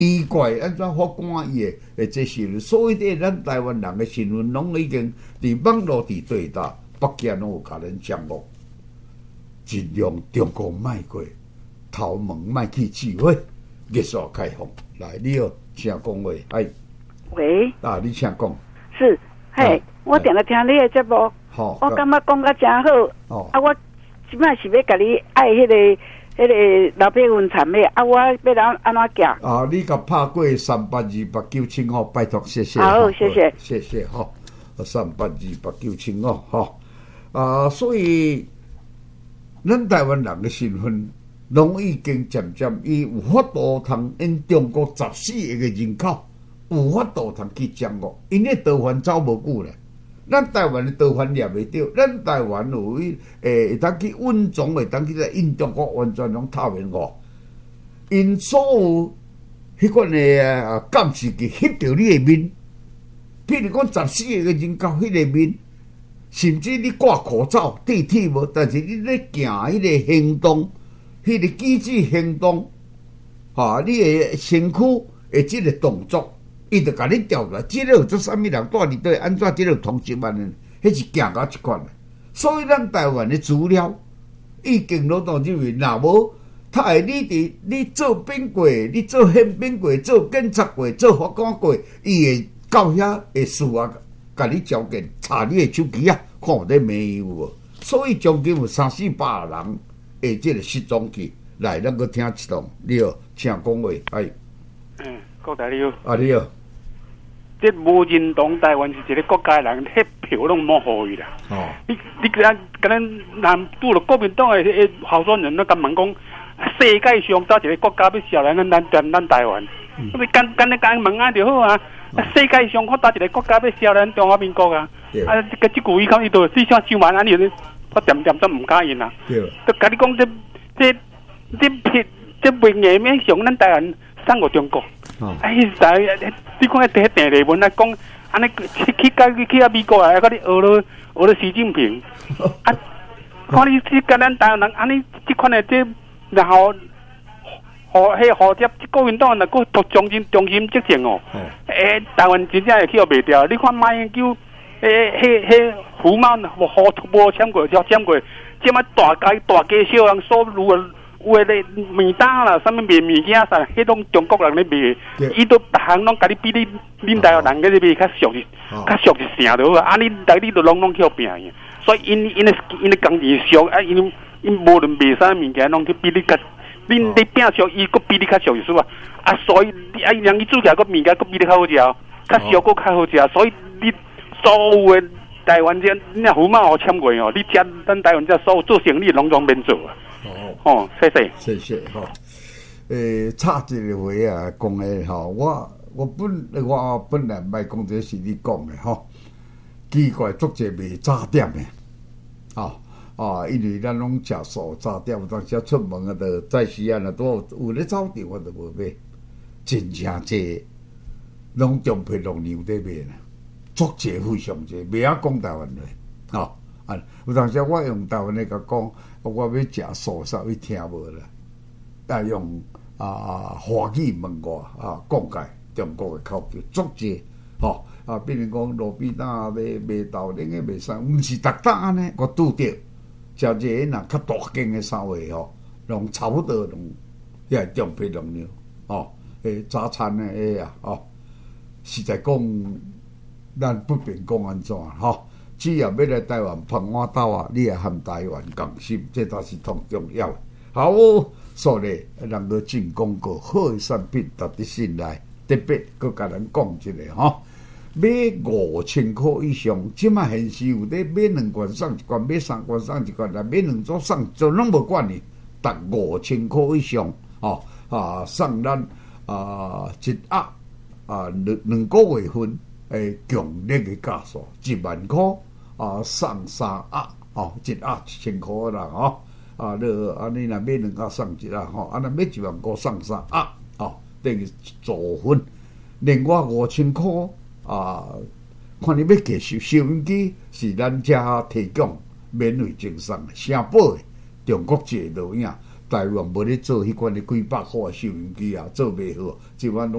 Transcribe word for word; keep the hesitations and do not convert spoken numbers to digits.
奇怪，安怎法官伊会会接受？所以咧，咱台湾人的新闻拢已经伫网络伫对答，北京拢有甲咱掌握，尽量中国卖过，头毛卖去指挥，热线开放。来，你好，请讲话，哎， 喂， 啊，你请讲。 是，嘿，我定来听你的节目， 好， 我感觉讲甲真好， 哦， 啊，我即摆是要甲你爱迄个。迄个老百姓产业啊，我要安安怎行？ 啊，你甲拍过三八二八九七五，拜托，谢谢。 好，谢谢， 谢谢哈。三八二八九七五哈啊，所以咱台湾人的身份，拢已经渐渐伊有法度通因中国十四亿个人口，有法度通去掌握，因为导弹走无久咧。咱台湾的导弹掠袂到，咱台湾有诶会当去稳总，会当去在因中国完全拢透明化。因所有迄款诶啊监视器翕着你诶面，譬如讲十四个人口迄个面，甚至你挂口罩戴铁无，但是你咧行迄个行动，迄、那个机智行动，哈、啊，你诶身躯诶即个动作。伊就甲你调来，即个有做啥物人带你对安怎？即个通缉万人，迄是行到一款的。所以咱台湾的资料已经攞到认为，若无他会你伫你做兵过，你做宪兵过，做检察过，做法官过，伊会到遐会事啊，甲你条件查你的手机啊，看有咧没有无？所以将近有三四百人诶，即个失踪去来，咱个听一段，你好，请讲话，哎， 嗯，国大你好， 啊你好。 这无认同台湾是一个国家的人，迄票拢冇互伊啦。哦，你你甲甲咱南拄了国民党的诶候选人，咱甲问讲，世界上哪一个国家要消咱咱咱咱台湾？嗯、你干干你干问安就好啊。啊，世界上看哪一个国家要消咱中华民国啊？啊，这这句伊讲伊都四声上万安尼，我点点真唔敢应啊。对。都甲你讲这这这这这名言面向咱台湾送互中国。哦、哎，在你看迄第第文来讲，安尼去去去去啊美国啊，甲你学了学了习近平，啊，看你去甲咱台湾人安尼即款的这，然后，互迄互接国民党若佫独中心中心执政哦，诶、欸，台湾真正会去互袂掉。你看马英九，诶、欸，迄迄胡茂无好无签过，就签过，即摆大街大街小人所如果。有诶咧面单啦，啥物卖物件啥，迄种中国人咧卖，伊都逐项拢甲你比你恁台湾人个咧卖较俗是，较俗是啥着好啊？啊，你来你都拢拢去互拼去，所以因因诶因诶工钱俗啊，因因无论卖啥物件拢去比你较，恁你拼俗，伊佫比你较俗是吧？啊，所以啊，让伊煮起来个物件佫比你较好食，较俗佫较好食，所以你所有诶台湾这你若胡茂互签过哦，你遮咱台湾这所有做生意拢总免做啊。哦，谢谢， 谢谢哈。诶、欸，插一个话啊，讲诶吼，我我本我本来唔爱讲这是你讲诶吼，奇怪，足侪卖早点诶，啊啊，因为咱拢食素早点，有当时出门啊，着在时啊，若都有咧早点，我着无买，真正济，拢中批农牛在卖啦，足侪非常济，袂晓讲台湾话，啊啊，有当时我用台湾话甲讲。我要食素啥，伊听无啦。但用啊华语问我啊讲解中国的口诀足济，吼啊，比如讲路边摊卖卖豆奶个卖啥，毋是逐单安尼，我拄着。食一个若较大间的稍微吼，拢差不多拢也中批农牛，吼诶早餐的诶啊，吼实在讲，咱不便讲安怎吼。只要要来台湾捧我斗啊，你也和台湾共心，这都是同重要的。好，所以人个进广告，好的产品值得信赖。特别佮甲咱讲一个吼，买五千块以上，即卖现时有咧买两罐送一罐，买三罐送一罐，来买两组送，就拢无管你，达五千块以上，哦啊，送咱啊一盒啊两两个月份诶强烈的价数，一万块。啊，送三盒哦，一盒一千块啦哦，啊，你安尼若买两盒送一盒吼，啊，若买一万块送三盒哦，等于组分，另外五千块啊，看你要继续收音机是咱遮提供免费赠送的，城堡的中国制度影，台湾无咧做迄款的几百块的收音机啊，做袂好，即款拢。